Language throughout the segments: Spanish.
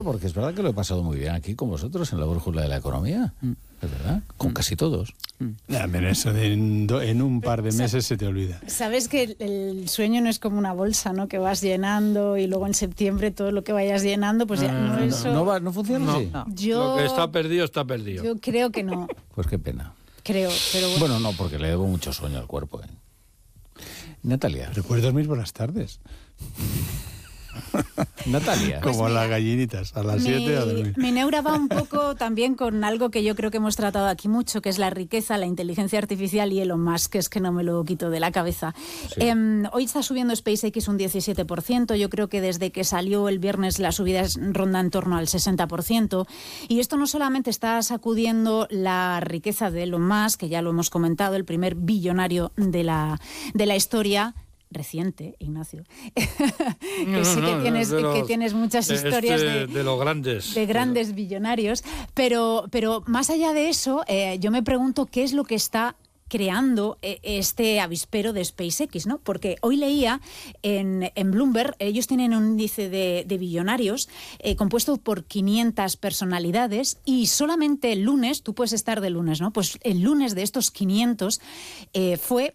Porque es verdad que lo he pasado muy bien aquí con vosotros en la brújula de la economía. Es verdad, con casi todos. Pero eso en un par de meses se te olvida. Sabes que el sueño no es como una bolsa, ¿no? Que vas llenando y luego en septiembre todo lo que vayas llenando, pues ya no eso... ¿No funciona así? No. Yo, Lo que está perdido, está perdido. Yo creo que no. Pues qué pena. Creo, pero bueno. Bueno, no, porque le debo mucho sueño al cuerpo. Natalia. Recuerdo dormir por las tardes. Natalia. Como las gallinitas, a las 7 a dormir. Mi neura va un poco también con algo que yo creo que hemos tratado aquí mucho, que es la riqueza, la inteligencia artificial y Elon Musk, que es que no me lo quito de la cabeza. Sí. Hoy está subiendo SpaceX un 17%, yo creo que desde que salió el viernes la subida ronda en torno al 60%, y esto no solamente está sacudiendo la riqueza de Elon Musk, que ya lo hemos comentado, el primer billonario de la historia, reciente, Ignacio, que tienes muchas historias de los grandes. De grandes billonarios, pero más allá de eso, yo me pregunto qué es lo que está creando este avispero de SpaceX, ¿no? Porque hoy leía en Bloomberg, ellos tienen un índice de billonarios compuesto por 500 personalidades y solamente el lunes, tú puedes estar de lunes, ¿no? Pues el lunes de estos 500 fue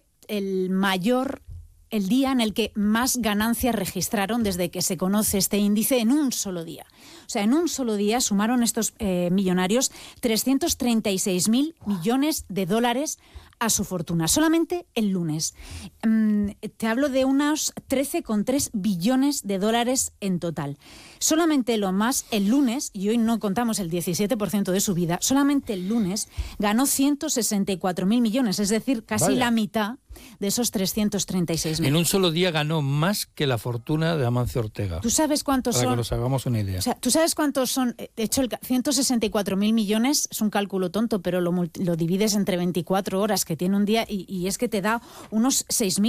el día en el que más ganancias registraron desde que se conoce este índice en un solo día. O sea, en un solo día sumaron estos millonarios 336.000 millones de dólares a su fortuna, solamente el lunes. Te hablo de unos 13,3 billones de dólares en total. Solamente lo más, el lunes, y hoy no contamos el 17% de su vida, solamente el lunes ganó 164.000 millones, es decir, casi la mitad de esos 336.000. En un solo día ganó más que la fortuna de Amancio Ortega. ¿Tú sabes cuántos son? Para que nos hagamos una idea. O sea, ¿tú sabes cuántos son? De hecho, 164.000 millones es un cálculo tonto, pero lo divides entre 24 horas que tiene un día y es que te da unos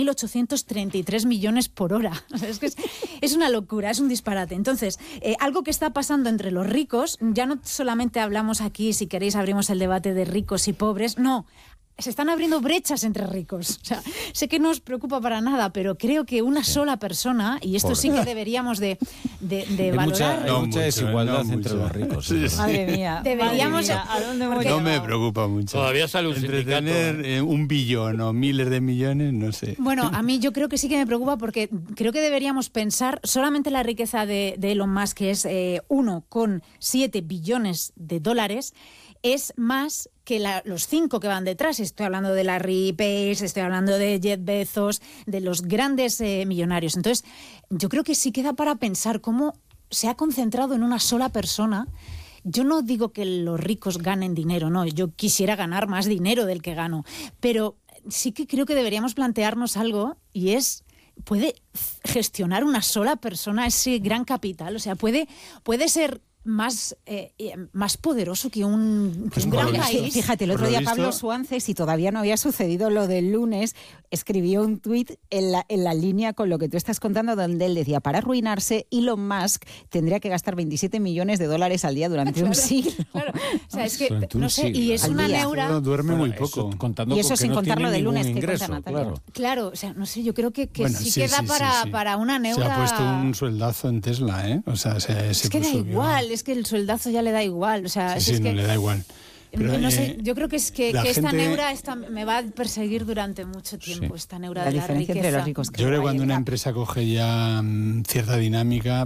6.833 millones por hora. O sea, es que es una locura, es un disparate. Entonces, algo que está pasando entre los ricos, ya no solamente hablamos aquí, si queréis abrimos el debate de ricos y pobres, no. Se están abriendo brechas entre ricos. O sea, sé que no os preocupa para nada, pero creo que una sola persona, y esto sí que deberíamos de valorar. Hay mucha desigualdad entre los ricos. Sí. Madre mía. Deberíamos... ¿A dónde hemos No llegado? me preocupa mucho. Todavía sale un sindicato. Tener 1 billón o miles de millones, no sé. Bueno, a mí yo creo que sí que me preocupa porque creo que deberíamos pensar solamente la riqueza de Elon Musk, que es 1,7 billones de dólares, es más que los 5 que van detrás. Estoy hablando de Larry Page, estoy hablando de Jeff Bezos, de los grandes millonarios. Entonces, yo creo que sí queda para pensar cómo se ha concentrado en una sola persona. Yo no digo que los ricos ganen dinero, no, yo quisiera ganar más dinero del que gano, pero sí que creo que deberíamos plantearnos algo y es... ¿Puede gestionar una sola persona ese gran capital? O sea, ¿puede ser más poderoso que un gran país? Fíjate, el otro día Pablo Suárez, si todavía no había sucedido lo del lunes, escribió un tuit en la línea con lo que tú estás contando, donde él decía, para arruinarse, Elon Musk tendría que gastar 27 millones de dólares al día durante un siglo. Claro. O sea, es que, no sé, y es una neura... No, duerme muy poco. Y eso sin contar lo del lunes que cuenta Natalia. Claro, o sea, no sé, yo creo que bueno, sí queda para una neura... Se ha puesto un sueldazo en Tesla, ¿eh? O sea, es que da igual, es que el sueldazo ya le da igual. O sea, sí, es que, no le da igual. Pero, no sé, yo creo que es que esta gente, neura me va a perseguir durante mucho tiempo, esta neura de la diferencia riqueza. entre los ricos. Yo creo que cuando una empresa coge ya cierta dinámica,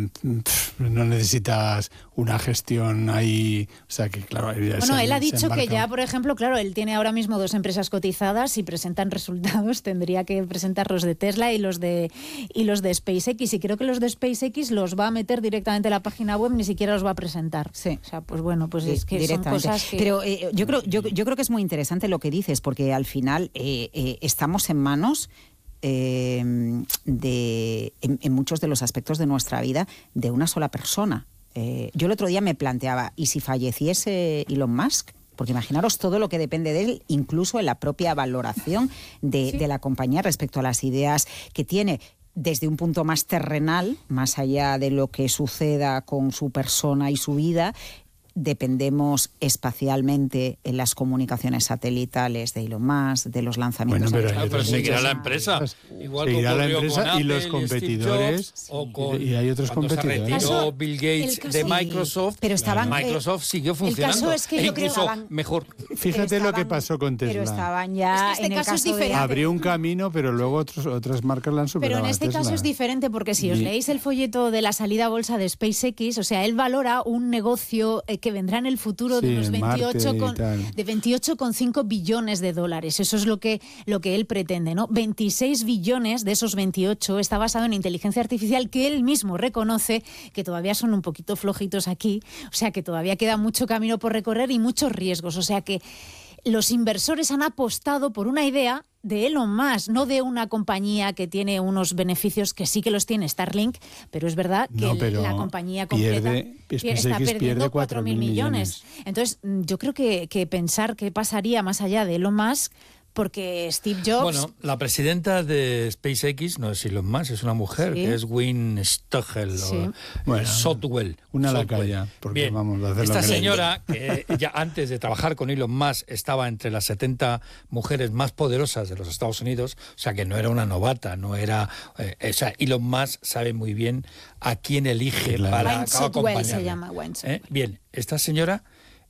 no necesitas una gestión ahí, o sea que claro... Bueno, él ha dicho que ya, por ejemplo, claro, él tiene ahora mismo 2 empresas cotizadas y presentan resultados, tendría que presentar los de Tesla y los de SpaceX, y creo que los de SpaceX los va a meter directamente a la página web, ni siquiera los va a presentar. Sí. O sea, pues bueno, pues es que son cosas que... Pero yo creo que es muy interesante lo que dices, porque al final estamos en manos en muchos de los aspectos de nuestra vida de una sola persona. Yo el otro día me planteaba, ¿y si falleciese Elon Musk? Porque imaginaros todo lo que depende de él, incluso en la propia valoración de la compañía respecto a las ideas que tiene. Desde un punto más terrenal, más allá de lo que suceda con su persona y su vida, dependemos espacialmente en las comunicaciones satelitales de Elon Musk, de los lanzamientos. Pero seguirá la empresa. Igual seguirá la ocurrió empresa con Apple, y los Steve competidores. Jobs, o con, y hay otros cuando competidores. se retiró Bill Gates de Microsoft, pero estaban, Microsoft siguió funcionando. caso es que yo creo incluso que mejor. Fíjate lo que pasó con Tesla. Pero estaban ya este en el caso es caso de... diferente. Abrió un camino, pero luego otras marcas la han superado. Pero en este a Tesla. caso es diferente porque si os leéis el folleto de la salida a bolsa de SpaceX, o sea, él valora un negocio que vendrá en el futuro de unos 28,5 billones de dólares. Eso es lo que él pretende, ¿no? 26 billones de esos 28 está basado en inteligencia artificial, que él mismo reconoce que todavía son un poquito flojitos aquí, o sea, que todavía queda mucho camino por recorrer y muchos riesgos. O sea que los inversores han apostado por una idea de Elon Musk, no de una compañía que tiene unos beneficios que sí que los tiene Starlink, pero es verdad que la compañía completa está perdiendo 4.000 millones. Entonces, yo creo que pensar qué pasaría más allá de Elon Musk, porque Steve Jobs... Bueno, la presidenta de SpaceX no es Elon Musk, es una mujer, que es Wynne Stogel o Sotwell. Una lacaya, porque bien, vamos a hacer esta lo que señora, que ya antes de trabajar con Elon Musk estaba entre las 70 mujeres más poderosas de los Estados Unidos, o sea que no era una novata, no era... o sea, Elon Musk sabe muy bien a quién elige para acompañarle. Se llama Wayne Sotwell. Bien, esta señora,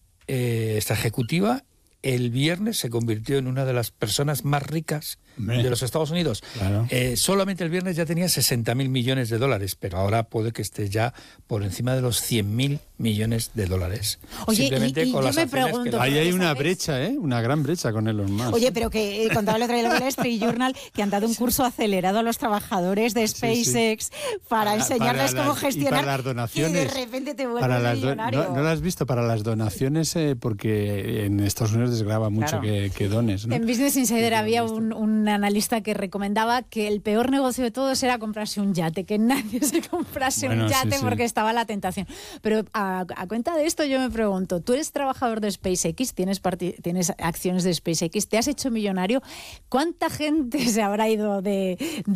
esta ejecutiva, el viernes se convirtió en una de las personas más ricas de los Estados Unidos. Claro. Solamente el viernes ya tenía 60.000 millones de dólares, pero ahora puede que esté ya por encima de los 100.000 millones de dólares. Oye, simplemente y con yo las me acciones pregunto... Ahí hay una brecha, una gran brecha con Elon Musk. Oye, pero que contaba el otro día en el Wall Street Journal que han dado un curso acelerado a los trabajadores de SpaceX para enseñarles cómo gestionar. Y para las donaciones. Y de repente te vuelves millonario. ¿No lo has visto? Para las donaciones, porque en Estados Unidos desgrava mucho que dones, ¿no? En Business Insider había un analista que recomendaba que el peor negocio de todos era comprarse un yate, que nadie se comprase un yate porque estaba la tentación. Pero a cuenta de esto yo me pregunto, tú eres trabajador de SpaceX, tienes acciones de SpaceX, te has hecho millonario, ¿cuánta gente se habrá ido de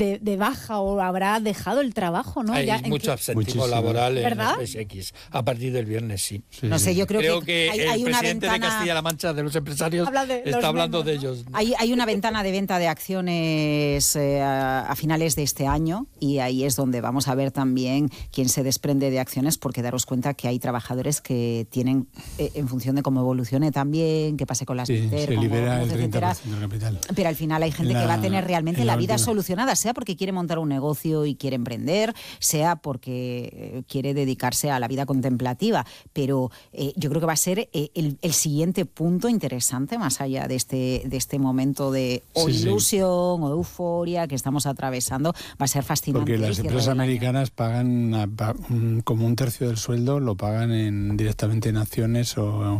baja o habrá dejado el trabajo? ¿No? Hay mucho absentismo laboral en SpaceX. A partir del viernes, sí. No sé, yo creo que hay el una presidente ventana... de Castilla-La Mancha, de los empresarios, está hablando de ellos. Hay una ventana de venta de acciones a finales de este año y ahí es donde vamos a ver también quién se desprende de acciones, porque daros cuenta que hay trabajadores que tienen, en función de cómo evolucione también, qué pase con las Twitter, se libera el 30% del capital. Pero al final hay gente que va a tener realmente la vida solucionada, sea porque quiere montar un negocio y quiere emprender, sea porque quiere dedicarse a la vida contemplativa. Pero yo creo que va a ser el siguiente punto interesante, más allá de este momento de ilusión o euforia que estamos atravesando, va a ser fascinante. Porque las empresas americanas pagan como un tercio del sueldo, lo pagan directamente en acciones o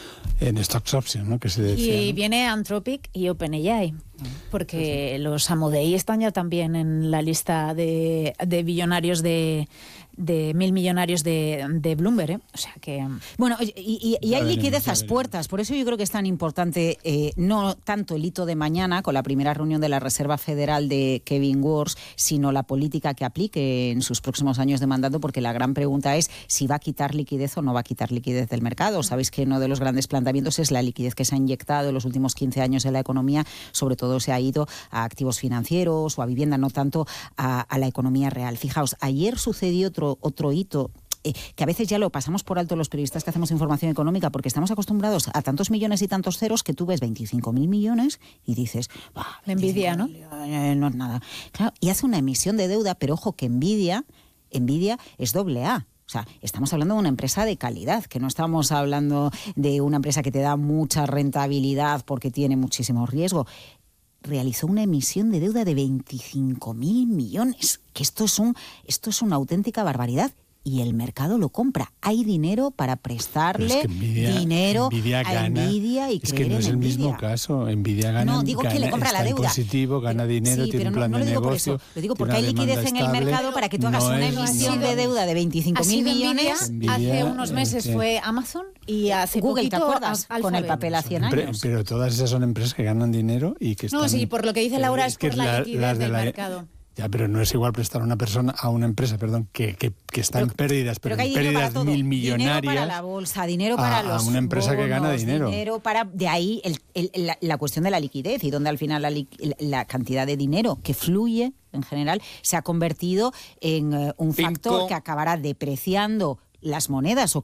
en stocks options, ¿no? Que se decía, y ¿no? viene Anthropic y OpenAI, porque los Amodei están ya también en la lista de billonarios de 1.000 millonarios de Bloomberg, ¿eh? O sea que... Bueno, y hay liquidez a las puertas, por eso yo creo que es tan importante no tanto el hito de mañana con la primera reunión de la Reserva Federal de Kevin Warsh, sino la política que aplique en sus próximos años de mandato, porque la gran pregunta es si va a quitar liquidez o no va a quitar liquidez del mercado. Sabéis que uno de los grandes planteamientos es la liquidez que se ha inyectado en los últimos 15 años en la economía, sobre todo se ha ido a activos financieros o a vivienda, no tanto a la economía real. Fijaos, ayer sucedió otro hito que a veces ya lo pasamos por alto los periodistas que hacemos información económica, porque estamos acostumbrados a tantos millones y tantos ceros que tú ves 25.000 millones y dices... La envidia, ¿no? No es nada. Claro, y hace una emisión de deuda, pero ojo que Nvidia es AA. O sea, estamos hablando de una empresa de calidad, que no estamos hablando de una empresa que te da mucha rentabilidad porque tiene muchísimo riesgo. Realizó una emisión de deuda de 25.000 millones, que esto es una auténtica barbaridad. Y el mercado lo compra. Hay dinero para prestarle dinero a Nvidia y creer en Nvidia. Es que no es el mismo caso. Nvidia gana, no, digo que le compra la deuda. Positivo, gana dinero, tiene un plan de negocio. Lo digo porque hay liquidez en el mercado para que tú hagas una emisión de deuda de 25.000 millones. Hace unos meses fue Amazon y hace Google, ¿te acuerdas? Alphabet. Con el papel a 100 años. Pero todas esas son empresas que ganan dinero y que están... No, sí, por lo que dice Laura es por la liquidez del mercado. Ya, pero no es igual prestar a una empresa, que está en pérdidas, pero en pérdidas milmillonarias. Dinero para la bolsa, dinero para los a una empresa bonos, que gana dinero. De ahí la cuestión de la liquidez y donde al final la cantidad de dinero que fluye en general se ha convertido en un factor que acabará depreciando las monedas o